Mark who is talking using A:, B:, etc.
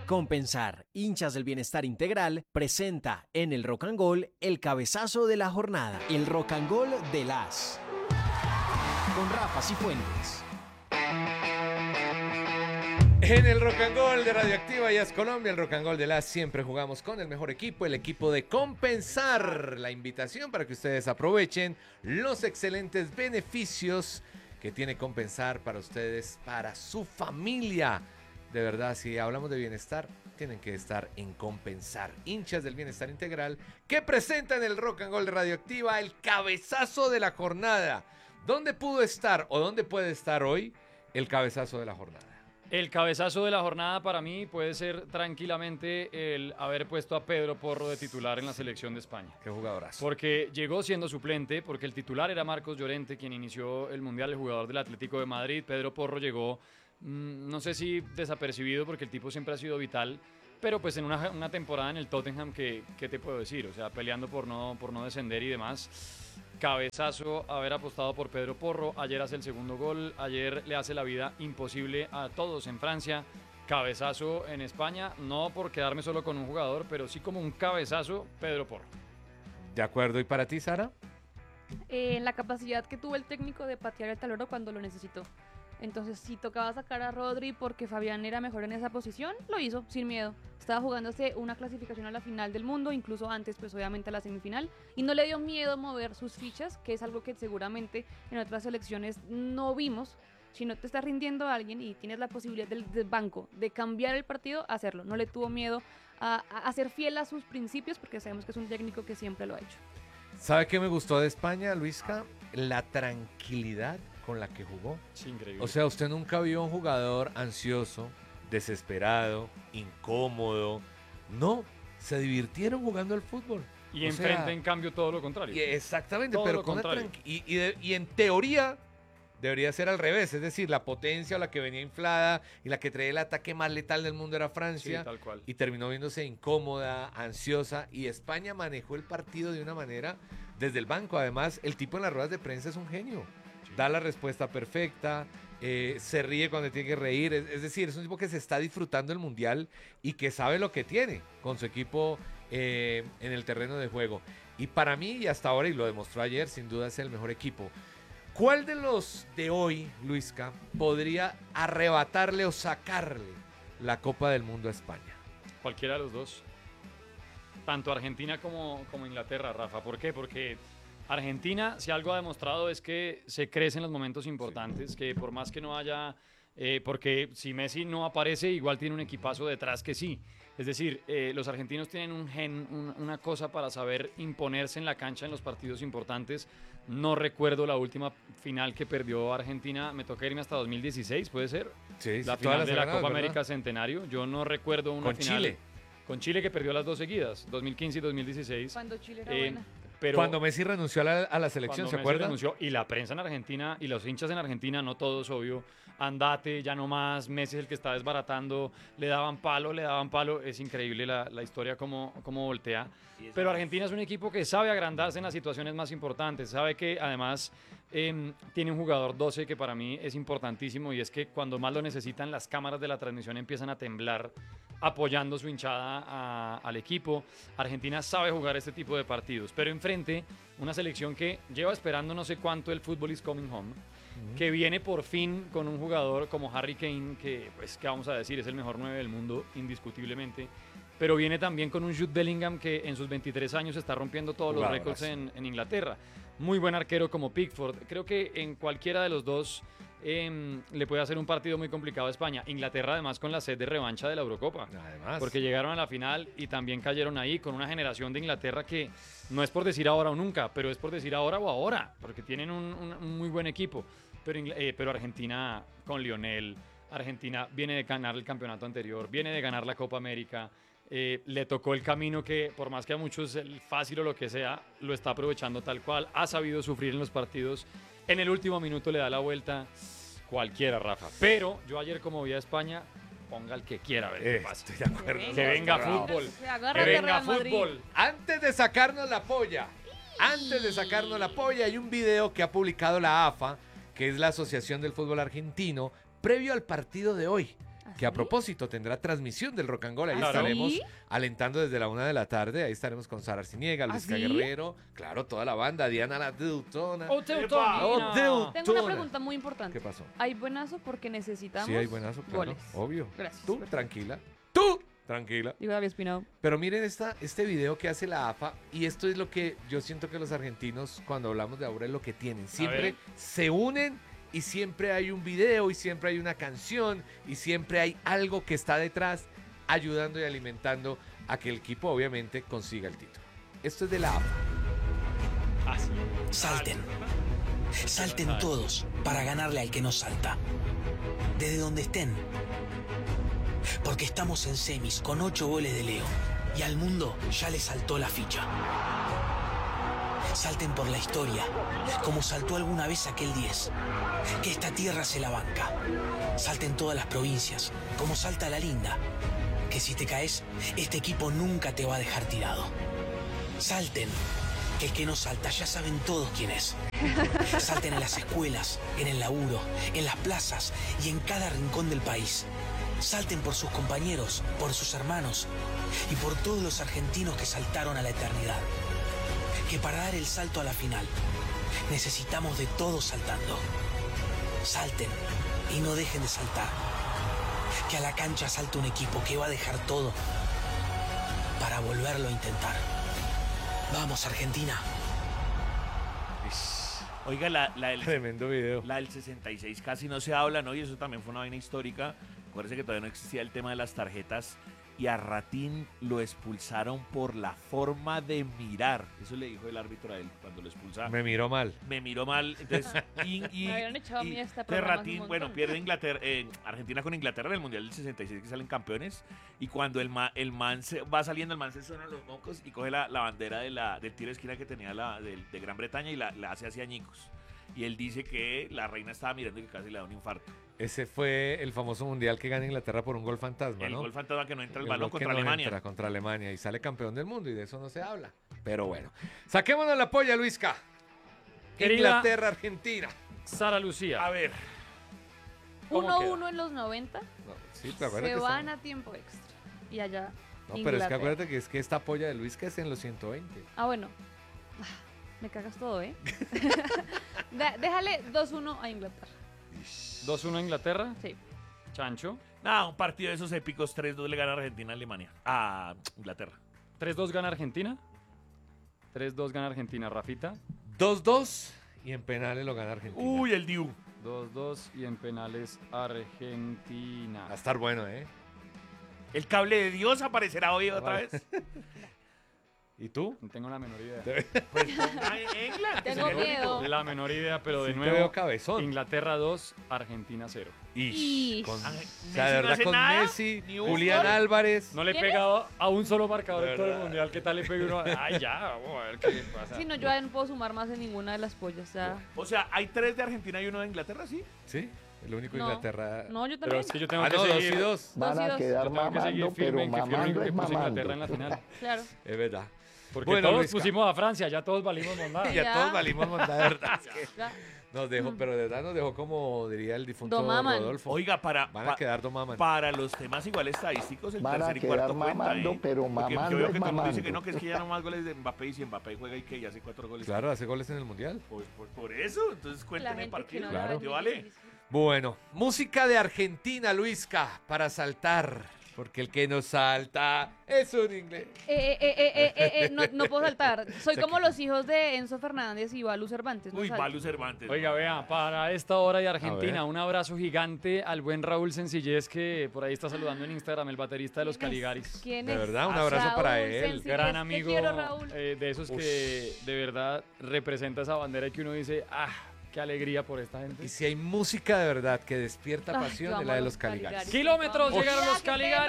A: Compensar, hinchas del bienestar integral, presenta en el Rock and Gold el cabezazo de la jornada, el Rock and Gold de las, con Rafa Cifuentes.
B: En el Rock and Gold de Radioactiva Jazz Colombia, el Rock and Gold de las, siempre jugamos con el mejor equipo, el equipo de Compensar. La invitación para que ustedes aprovechen los excelentes beneficios que tiene Compensar para ustedes, para su familia. De verdad, si hablamos de bienestar, tienen que estar en Compensar. Hinchas del bienestar integral que presentan el Rock and Gold de Radioactiva, el cabezazo de la jornada. ¿Dónde pudo estar o dónde puede estar hoy el cabezazo de la jornada?
C: El cabezazo de la jornada para mí puede ser tranquilamente el haber puesto a Pedro Porro de titular en la selección de España.
B: Qué jugadorazo.
C: Porque llegó siendo suplente, porque el titular era Marcos Llorente, quien inició el Mundial, el jugador del Atlético de Madrid. Pedro Porro llegó, no sé si desapercibido, porque el tipo siempre ha sido vital, pero pues en una temporada en el Tottenham, ¿qué te puedo decir? O sea, peleando por no descender y demás. Cabezazo haber apostado por Pedro Porro. Ayer hace el segundo gol, ayer le hace la vida imposible a todos en Francia. Cabezazo en España, no por quedarme solo con un jugador, pero sí como un cabezazo Pedro Porro.
B: De acuerdo, ¿y para ti, Sara?
D: La capacidad que tuvo el técnico de patear el tablero cuando lo necesitó. Entonces, si tocaba sacar a Rodri porque Fabián era mejor en esa posición, lo hizo sin miedo. Estaba jugándose una clasificación a la final del mundo, incluso antes, pues obviamente a la semifinal, y no le dio miedo mover sus fichas, que es algo que seguramente en otras selecciones no vimos. Si no te está rindiendo a alguien y tienes la posibilidad del banco de cambiar el partido, hacerlo. No le tuvo miedo a ser fiel a sus principios, porque sabemos que es un técnico que siempre lo ha hecho.
B: ¿Sabe qué me gustó de España, Luisca? La tranquilidad con la que jugó.
C: Sí, increíble.
B: O sea, usted nunca vio un jugador ansioso, desesperado, incómodo. No, se divirtieron jugando al fútbol.
C: Y enfrente, en cambio, todo lo contrario.
B: Exactamente,
C: Todo
B: pero
C: lo
B: con
C: contrario.
B: y en teoría debería ser al revés, es decir, la potencia o la que venía inflada y la que traía el ataque más letal del mundo era Francia.
C: Sí, tal cual.
B: Y terminó viéndose incómoda, ansiosa, y España manejó el partido de una manera desde el banco. Además, el tipo en las ruedas de prensa es un genio. Da la respuesta perfecta, se ríe cuando tiene que reír, es decir, es un tipo que se está disfrutando el Mundial y que sabe lo que tiene con su equipo en el terreno de juego. Y para mí, y hasta ahora, y lo demostró ayer, sin duda es el mejor equipo. ¿Cuál de los de hoy, Luisca, podría arrebatarle o sacarle la Copa del Mundo a España?
C: Cualquiera de los dos. Tanto Argentina como Inglaterra, Rafa. ¿Por qué? Porque Argentina, si algo ha demostrado, es que se crece en los momentos importantes, sí. Que por más que no haya, porque si Messi no aparece, igual tiene un equipazo detrás que sí. Es decir, los argentinos tienen un gen, una cosa para saber imponerse en la cancha en los partidos importantes. No recuerdo la última final que perdió Argentina, me toca irme hasta 2016, ¿puede ser?
B: Sí,
C: la
B: sí,
C: final de la
B: ganadas,
C: Copa
B: ¿verdad?
C: América Centenario. Yo no recuerdo una
B: Con
C: final.
B: Chile.
C: Con Chile, que perdió las dos seguidas, 2015 y 2016.
D: Cuando Chile era buena.
C: Pero
B: cuando Messi renunció a la selección, ¿se acuerda?
C: Y la prensa en Argentina y los hinchas en Argentina, no todos, obvio, andate, ya no más, Messi es el que está desbaratando, le daban palo, es increíble la historia como voltea. Pero Argentina es un equipo que sabe agrandarse en las situaciones más importantes, sabe que además tiene un jugador 12 que para mí es importantísimo, y es que cuando más lo necesitan, las cámaras de la transmisión empiezan a temblar apoyando su hinchada al equipo. Argentina sabe jugar este tipo de partidos, pero enfrente una selección que lleva esperando no sé cuánto el fútbol is coming home, que viene por fin con un jugador como Harry Kane, que pues, ¿qué vamos a decir? Es el mejor 9 del mundo, indiscutiblemente, pero viene también con un Jude Bellingham que en sus 23 años está rompiendo todos los récords en Inglaterra. Muy buen arquero como Pickford. Creo que en cualquiera de los dos le puede hacer un partido muy complicado a España. Inglaterra además con la sed de revancha de la Eurocopa.
B: Además.
C: Porque llegaron a la final y también cayeron ahí con una generación de Inglaterra que no es por decir ahora o nunca, pero es por decir ahora o ahora, porque tienen un muy buen equipo. Pero Argentina con Lionel, Argentina viene de ganar el campeonato anterior, viene de ganar la Copa América. Le tocó el camino que, por más que a muchos el fácil o lo que sea, lo está aprovechando tal cual, ha sabido sufrir en los partidos, en el último minuto le da la vuelta, cualquiera, Rafa. Pero yo ayer, como vi a España, ponga el que quiera, a ver qué pasa.
B: Estoy de acuerdo.
C: Que venga fútbol, que venga fútbol.
B: Antes de sacarnos la polla, hay un video que ha publicado la AFA, que es la Asociación del Fútbol Argentino, previo al partido de hoy. que a
D: ¿Sí?
B: propósito tendrá transmisión del Rock and Roll. Ahí
D: ¿Ah,
B: estaremos
D: sí?
B: alentando desde la 1 de la tarde. Ahí estaremos con Sara Arciniega, Luisca
D: ¿sí?
B: Guerrero, claro, toda la banda, Diana la Deutona.
C: ¡Oh, Teutonina!
B: ¡Oh, Deutona!
D: Tengo una pregunta muy importante.
B: ¿Qué pasó?
D: ¿Hay buenazo porque necesitamos
B: Sí, hay buenazo, claro,
D: goles?
B: obvio.
D: Gracias.
B: Tú, tranquila. Tú, tranquila.
D: Digo David Espinado.
B: Pero miren este video que hace la AFA, y esto es lo que yo siento que los argentinos, cuando hablamos de ahora, es lo que tienen. Siempre
C: ver.
B: se unen y siempre hay un video, y siempre hay una canción, y siempre hay algo que está detrás ayudando y alimentando a que el equipo obviamente consiga el título. Esto es de la AFA.
C: Así.
E: Salten. Salten todos para ganarle al que no salta. Desde donde estén. Porque estamos en semis con 8 goles de Leo. Y al mundo ya le saltó la ficha. Salten por la historia, como saltó alguna vez aquel 10. Que esta tierra se la banca. Salten todas las provincias, como salta la linda. Que si te caes, este equipo nunca te va a dejar tirado. Salten, que el que no salta ya saben todos quién es. Salten en las escuelas, en el laburo, en las plazas y en cada rincón del país. Salten por sus compañeros, por sus hermanos y por todos los argentinos que saltaron a la eternidad. Que para dar el salto a la final, necesitamos de todos saltando. Salten y no dejen de saltar. Que a la cancha salte un equipo que va a dejar todo para volverlo a intentar. Vamos, Argentina.
F: Oiga, la
B: Tremendo video.
F: del 66 casi no se habla, ¿no? Y eso también fue una vaina histórica. Acuérdense que todavía no existía el tema de las tarjetas y a Ratín lo expulsaron por la forma de mirar. Eso le dijo el árbitro a él cuando lo expulsa.
B: Me miró mal.
F: Me miró mal. Entonces,
D: Me habían echado a mí esta
F: de
D: programa hace un
F: Ratín,
D: montón.
F: bueno, pierde Inglaterra, Argentina con Inglaterra en el Mundial del 66 que salen campeones. Y cuando el man va saliendo, el man se suena los mocos y coge la bandera del tiro de esquina que tenía de Gran Bretaña y la hace hacia añicos. Y él dice que la reina estaba mirando y que casi le da un infarto.
B: Ese fue el famoso mundial que gana Inglaterra por un gol fantasma,
F: El
B: ¿no?
F: gol fantasma que no entra el
B: El
F: balón
B: gol que
F: contra
B: no
F: Alemania.
B: entra contra Alemania y sale campeón del mundo y de eso no se habla. Pero bueno, saquémonos la polla, Luisca.
C: Querida-
B: Inglaterra, Argentina.
C: Sara Lucía.
F: A ver,
C: ¿Cómo
D: 1-1 en los 90.
B: No, sí, pero acuérdate
D: Se
B: que
D: van
B: estamos-
D: a tiempo extra. Y allá.
B: No, pero es que
D: Inglaterra.
B: acuérdate que esta polla de Luisca es en los 120.
D: Ah, bueno. Me cagas todo, ¿eh? Déjale 2-1 a Inglaterra.
C: 2-1 a Inglaterra.
D: Sí.
C: Chancho.
F: nada, un partido de esos épicos 3-2 le gana Argentina a Alemania. A Inglaterra.
C: 3-2 gana Argentina. 3-2 gana Argentina, Rafita.
B: 2-2 y en penales lo gana Argentina.
F: Uy, el Diu.
C: 2-2 y en penales Argentina.
B: Va a estar bueno, ¿eh?
F: El cable de Dios aparecerá hoy otra vez.
B: ¿Y tú?
C: No tengo la menor idea.
F: Pues ponga England. que
D: Tengo
F: sería el
D: miedo.
F: único.
C: La menor idea, pero de
B: Sí te
C: nuevo.
B: veo cabezón.
C: Inglaterra 2, Argentina 0.
D: Ish.
B: Con, o
F: Messi
B: sea, de
F: no
B: verdad,
F: hace
B: con
F: nada,
B: Messi,
F: ni un
B: Julián
F: gol.
B: Álvarez.
C: No le he
D: ¿Quién es?
C: pegado a un solo marcador
B: De
C: en todo el
B: verdad.
C: mundial. ¿Qué tal le pegue uno? Ay, ya, vamos a ver qué pasa.
D: Sí, no, yo ya no puedo sumar más en ninguna de las pollas. Ya.
F: O sea, hay 3 de Argentina y 1 de Inglaterra, ¿sí?
B: Sí, el único
D: No.
B: Inglaterra.
D: No, yo
C: Pero
D: también.
C: es que yo tengo
B: Ah,
C: que
B: no, 2
C: seguir.
B: y 2.
D: Dos
G: Van
D: y
G: a
D: dos.
G: quedar
C: Yo tengo que seguir
G: mamando,
C: firme
G: pero
C: en que fui el único
G: mamando
C: que
G: es
C: puso Inglaterra en
G: mamando.
C: la final.
D: Claro.
B: Es verdad.
C: Porque
B: Bueno,
C: todos
B: Luisca.
C: pusimos a Francia, ya todos valimos mondada.
B: Ya
D: Ya.
B: todos valimos mondada, de verdad. Es que
D: Ya.
B: nos dejó, pero de verdad nos dejó como diría el difunto
D: Domaman.
B: Rodolfo.
F: Oiga,
B: Van a quedar domaman.
F: para los temas igual estadísticos, el
G: Van a
F: tercer y
G: quedar
F: cuarto cuenta,
G: mamando,
F: ¿eh?
G: pero
F: Porque
G: mamando
F: yo veo
G: es
F: que todo el mundo dice que
G: mamando.
F: no, que es que ya no más goles de Mbappé y si Mbappé juega y que ya hace 4 goles.
B: Claro, hace goles en el mundial.
F: Pues por eso, entonces
D: La
F: cuenten el
D: gente que
F: partido.
D: no
B: Claro.
D: la
F: ¿Te
D: ve,
F: vale?
D: sí, sí.
B: Bueno, música de Argentina, Luisca, para saltar. Porque el que no salta es un inglés.
D: No puedo saltar. Soy como los hijos de Enzo Fernández y Balu Cervantes. No
F: Uy,
D: salto.
F: Balu Cervantes.
C: Oiga, vea, para esta hora de
B: ver.
C: Argentina, un abrazo gigante al buen Raúl Sencillez, que por ahí está saludando en Instagram, el baterista de los
D: ¿Quién es?
C: Caligaris.
D: ¿Quién
B: De
D: es?
B: verdad, un
D: Ah,
B: abrazo
D: Raúl
B: para él.
D: Sencillez,
C: Gran
D: te
C: amigo
D: quiero, Raúl.
C: de esos que de verdad representa esa bandera que uno dice, qué alegría por esta gente.
B: Y si hay música de verdad que despierta
D: Ay,
B: pasión,
D: yo
B: es
D: amo
B: la de
D: a
B: los Caligaris.
C: Kilómetros
D: Ay,
C: llegaron
D: ya,
C: los
D: qué pena.
C: Caligaris.